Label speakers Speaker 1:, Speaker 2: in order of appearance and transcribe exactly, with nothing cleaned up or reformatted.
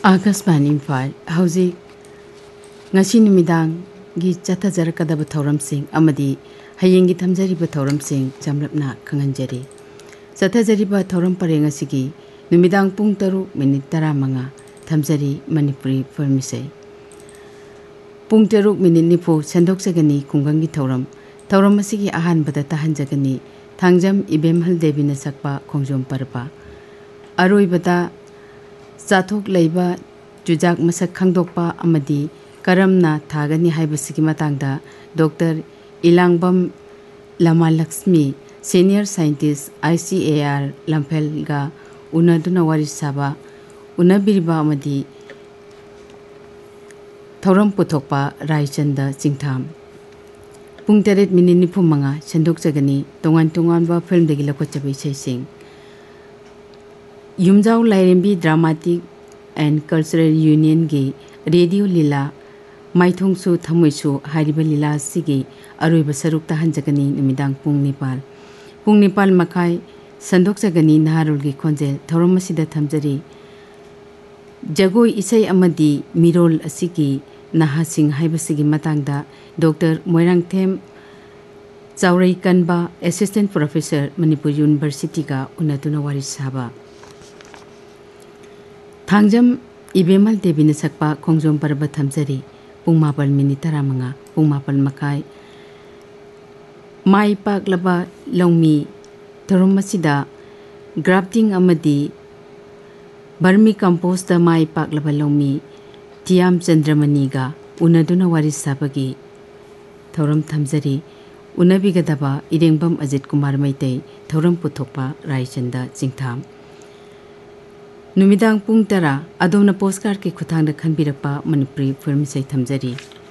Speaker 1: Akashvani Imphal हौजिक ngasi numidanggi chathajarakadaba thauramsing amadi hayenggi thamjariba thauramsing jamrapna khanganjari chathajariba thauram pareng asigi numidang pung taruk minute taramanga thamjari manipuri permisai pung taruk minute nifu sendokjagani kungangi thauram thauram asigi ahanbada tahanjagani thangjam ibem haldebina sakpa khongjom parba aroibada chathok leiba jujak masak khangdokpa amadi karamna thagani haibasigi matangda Doctor Ilangbam Lama Lakshmi Senior Scientist I C A R Lamphel ga unaduna wari saba unabiriba amadi thauram puthokpa Raichanda Chingtham pung teret minute nifu manga sendokjagani tongan tongan ba film degi lakochabai saising Yumjau Lairembi Dramatic and Cultural Union gi Radio Lila Maithongsu Thamoisu Hariba Lila Sigi Aruiba Saruk Tahanjagani Numidang Pung Nipal Pung Nipal Makai Sandokjagani Naharulgi Khonjel Thauramasida Thamjari Jagoi Isai Amadi Mirol Asigi Nahasing Haibasigi Matangda Doctor Moirangthem Chaurai Kanba Assistant Professor Manipur University ga unatuna wari saba Thangjam Ibemal Debina Sakpa Khongjom Parba Thamjari Pung Mapal Minute Taramanga Pung Mapal Makai Mai Paklaba Longmi Thaurammasida Grafting Amadi Barmi Compost da Mai Paklaba Longmi Tiam Chandramani ga unaduna wari sabagi Thauram Thamjari unabigadaba Irengbam Ajit Kumar Maitei Thauram puthokpa Raichanda Chingtham Numidang pung tara adomna postcard ke khutang da khanbirakpa Manipuri film sai thamjari